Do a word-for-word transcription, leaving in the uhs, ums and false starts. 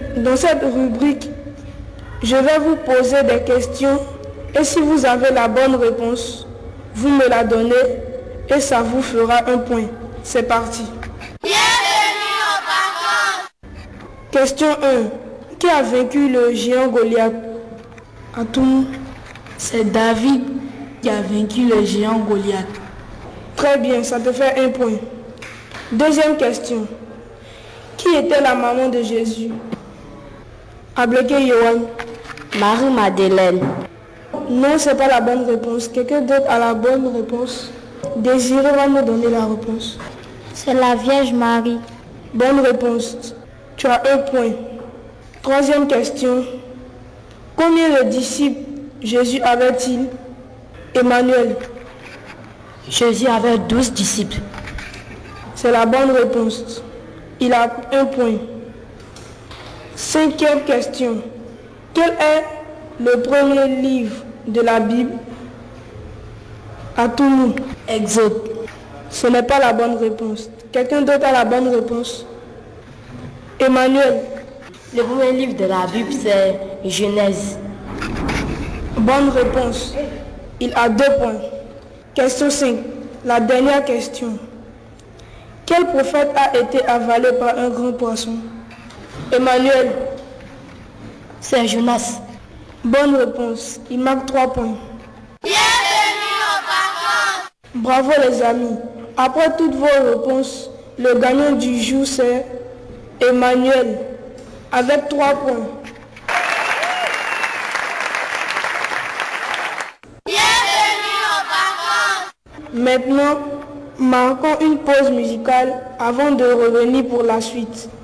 Dans cette rubrique, je vais vous poser des questions et si vous avez la bonne réponse, vous me la donnez et ça vous fera un point. C'est parti. Bienvenue aux vacances. Question un. Qui a vaincu le géant Goliath? À tout le monde. C'est David qui a vaincu le géant Goliath. Très bien, ça te fait un point. Deuxième question. Qui était la maman de Jésus? Ableké Yohan. Marie-Madeleine. Non, c'est pas la bonne réponse. Quelqu'un d'autre a la bonne réponse? Désiré va me donner la réponse. C'est la Vierge Marie. Bonne réponse. Tu as un point. Troisième question. Combien de disciples Jésus avait-il? Emmanuel. Jésus avait douze disciples. C'est la bonne réponse. Il a un point. Cinquième question. Quel est le premier livre de la Bible? À tout le monde. Exode. Ce n'est pas la bonne réponse. Quelqu'un d'autre a la bonne réponse? Emmanuel. Le premier livre de la Bible, c'est Genèse. Bonne réponse. Il a deux points. Question cinq. La dernière question. Quel prophète a été avalé par un grand poisson? Emmanuel. C'est Jonas. Bonne réponse. Il marque trois points. Bienvenue aux vacances. Bravo les amis. Après toutes vos réponses, le gagnant du jour c'est Emmanuel avec trois points. Bienvenue aux vacances. Maintenant, marquons une pause musicale avant de revenir pour la suite.